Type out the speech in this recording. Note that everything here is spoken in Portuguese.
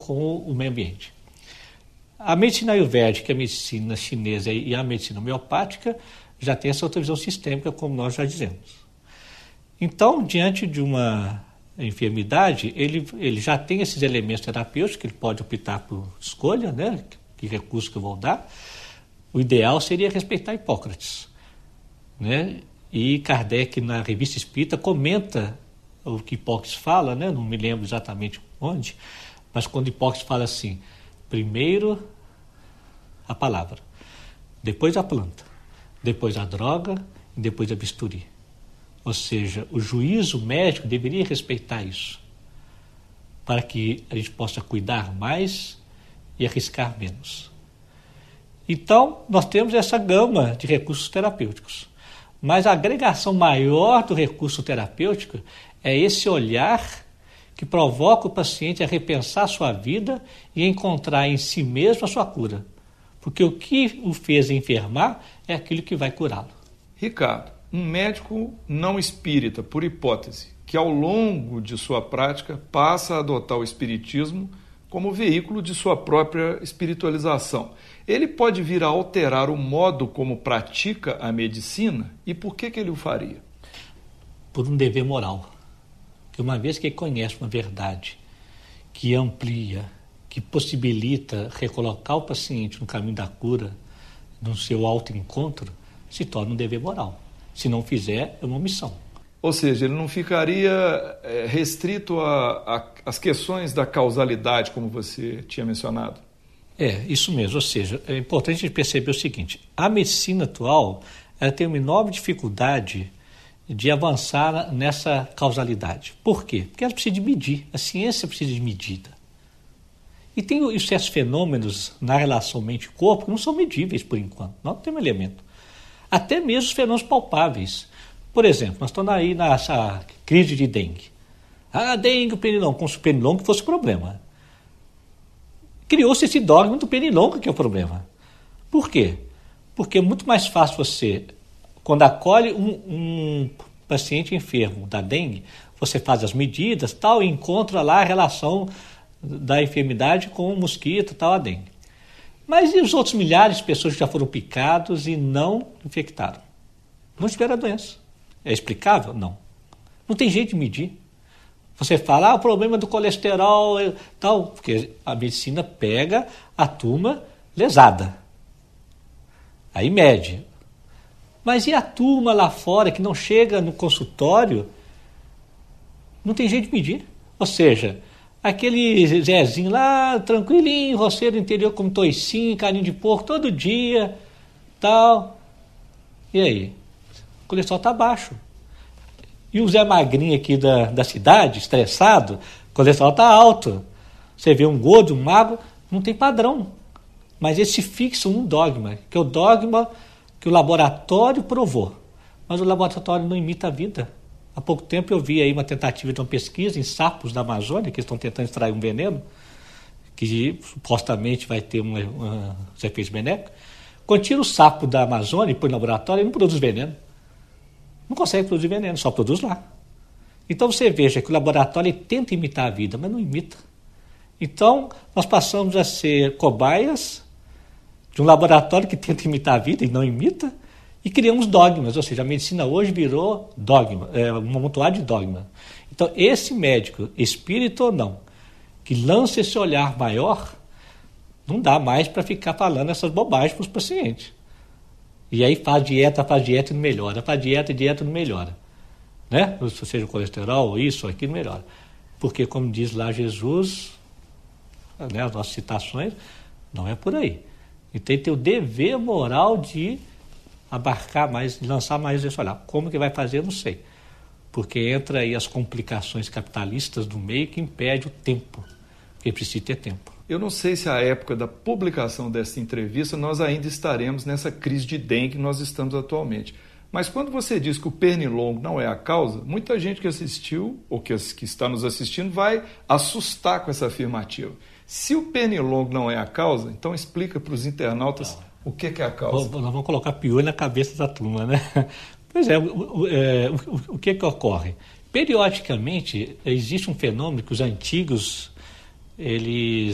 com o meio ambiente. A medicina ayurvédica, a medicina chinesa e a medicina homeopática já tem essa outra visão sistêmica, como nós já dizemos. Então, diante de uma enfermidade, ele já tem esses elementos terapêuticos que ele pode optar por escolha, né? Que recurso que eu vou dar. O ideal seria respeitar Hipócrates, né? E Kardec, na Revista Espírita, comenta o que Hipócrates fala, né? Não me lembro exatamente onde, mas quando Hipócrates fala assim, primeiro a palavra, depois a planta, depois a droga e depois a bisturi. Ou seja, o juízo médico deveria respeitar isso, para que a gente possa cuidar mais e arriscar menos. Então, nós temos essa gama de recursos terapêuticos, mas a agregação maior do recurso terapêutico é esse olhar que provoca o paciente a repensar a sua vida e encontrar em si mesmo a sua cura. Porque o que o fez enfermar é aquilo que vai curá-lo. Ricardo, um médico não espírita, por hipótese, que ao longo de sua prática passa a adotar o espiritismo como veículo de sua própria espiritualização, ele pode vir a alterar o modo como pratica a medicina? E por que ele o faria? Por um dever moral. Que uma vez que ele conhece uma verdade que amplia, que possibilita recolocar o paciente no caminho da cura, no seu autoencontro, se torna um dever moral. Se não fizer, é uma omissão. Ou seja, ele não ficaria restrito às questões da causalidade, como você tinha mencionado? É, isso mesmo. Ou seja, é importante a gente perceber o seguinte, a medicina atual ela tem uma enorme dificuldade de avançar nessa causalidade. Por quê? Porque ela precisa de medir, a ciência precisa de medida. E tem certos fenômenos na relação mente-corpo que não são medíveis por enquanto, não tem um elemento. Até mesmo os fenômenos palpáveis. Por exemplo, nós estamos aí nessa crise de dengue. Ah, dengue, o pernilongo, como se o pernilongo fosse o problema. Criou-se esse dogma do pernilongo que é o problema. Por quê? Porque é muito mais fácil você, quando acolhe um paciente enfermo da dengue, você faz as medidas tal, e encontra lá a relação da enfermidade com o mosquito, tal, a dengue. Mas e os outros milhares de pessoas que já foram picados e não infectaram? Não tiveram a doença. É explicável? Não. Não tem jeito de medir. Você fala, o problema do colesterol e tal, porque a medicina pega a turma lesada. Aí mede. Mas e a turma lá fora que não chega no consultório? Não tem jeito de medir. Ou seja, aquele Zezinho lá, tranquilinho, roceiro do interior com toicinho, carinho de porco, todo dia, tal. E aí? O colesterol está baixo. E o Zé Magrinho aqui da cidade, estressado, o colesterol está alto. Você vê um gordo, um magro, não tem padrão. Mas eles se fixam num dogma, que é o dogma que o laboratório provou. Mas o laboratório não imita a vida. Há pouco tempo eu vi aí uma tentativa de uma pesquisa em sapos da Amazônia, que estão tentando extrair um veneno, que supostamente vai ter uns efeitos benéficos. Quando tira o sapo da Amazônia e põe no laboratório, ele não produz veneno. Não consegue produzir veneno, só produz lá. Então você veja que o laboratório tenta imitar a vida, mas não imita. Então nós passamos a ser cobaias de um laboratório que tenta imitar a vida e não imita, e criamos dogmas, ou seja, a medicina hoje virou dogma, uma amontoada de dogma. Então esse médico, espírito ou não, que lança esse olhar maior, não dá mais para ficar falando essas bobagens para os pacientes. E aí faz dieta e não melhora, faz dieta e não melhora. Né? Seja o colesterol, isso, aquilo, melhora. Porque, como diz lá Jesus, né, as nossas citações, não é por aí. Então, tem o dever moral de abarcar mais, de lançar mais esse olhar. Como que vai fazer, eu não sei. Porque entra aí as complicações capitalistas do meio que impede o tempo, porque precisa ter tempo. Eu não sei se à época da publicação dessa entrevista nós ainda estaremos nessa crise de dengue que nós estamos atualmente. Mas quando você diz que o pernilongo não é a causa, muita gente que assistiu ou que está nos assistindo vai assustar com essa afirmativa. Se o pernilongo não é a causa, então explica para os internautas o que é a causa. Nós vamos colocar piolho na cabeça da turma, né? Pois é, o que ocorre? Periodicamente existe um fenômeno que os antigos eles